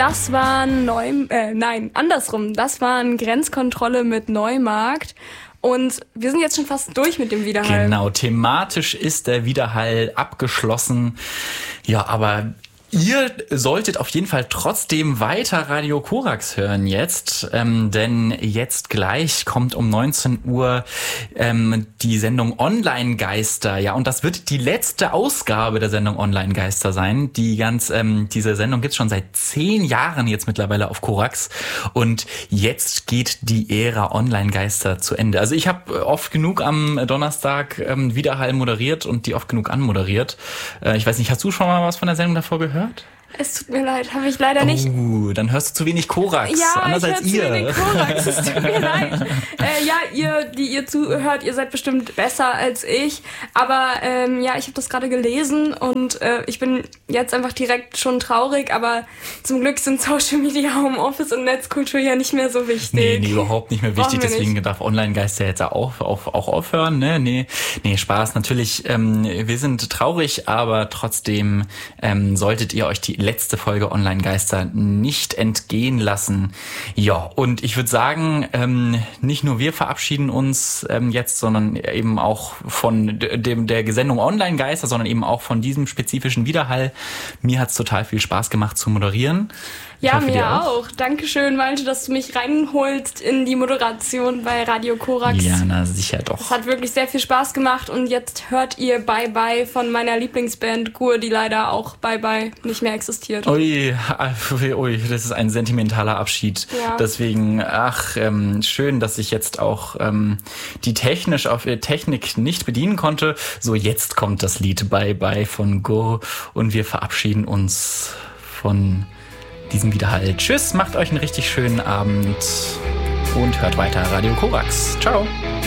Das war andersrum. Das war eine Grenzkontrolle mit Neumarkt. Und wir sind jetzt schon fast durch mit dem Widerhall. Genau, thematisch ist der Widerhall abgeschlossen. Ja, aber ihr solltet auf jeden Fall trotzdem weiter Radio Korax hören jetzt, denn jetzt gleich kommt um 19 Uhr die Sendung Online-Geister. Ja, und das wird die letzte Ausgabe der Sendung Online-Geister sein. Diese Sendung gibt's schon seit 10 Jahren jetzt mittlerweile auf Korax und jetzt geht die Ära Online-Geister zu Ende. Also ich habe oft genug am Donnerstag Widerhall moderiert und die oft genug anmoderiert. Ich weiß nicht, hast du schon mal was von der Sendung davor gehört? Es tut mir leid, habe ich leider nicht. Dann hörst du zu wenig Korax. Ja, anders ich als höre ihr. zu wenig Korax, es tut mir leid. Ihr zuhört, ihr seid bestimmt besser als ich. Aber ich habe das gerade gelesen und ich bin jetzt einfach direkt schon traurig. Aber zum Glück sind Social Media, Homeoffice und Netzkultur ja nicht mehr so wichtig. Nee, überhaupt nicht mehr wichtig. Deswegen nicht. darf Online-Geister jetzt auch aufhören. Ne? Nee, Spaß. Natürlich, wir sind traurig, aber trotzdem solltet ihr euch die letzte Folge Online-Geister nicht entgehen lassen. Ja, und ich würde sagen, nicht nur wir verabschieden uns jetzt, sondern eben auch von der Sendung Online-Geister, sondern eben auch von diesem spezifischen Widerhall. Mir hat's total viel Spaß gemacht zu moderieren. Ja, mir auch. Dankeschön, Malte, dass du mich reinholst in die Moderation bei Radio Korax. Ja, na sicher doch. Es hat wirklich sehr viel Spaß gemacht und jetzt hört ihr Bye Bye von meiner Lieblingsband Gur, die leider auch Bye Bye nicht mehr existiert. Ui, das ist ein sentimentaler Abschied. Ja. Deswegen, schön, dass ich jetzt auch die Technik nicht bedienen konnte. So, jetzt kommt das Lied Bye Bye von Gur und wir verabschieden uns von diesem Widerhall. Tschüss, macht euch einen richtig schönen Abend und hört weiter Radio Korax. Ciao.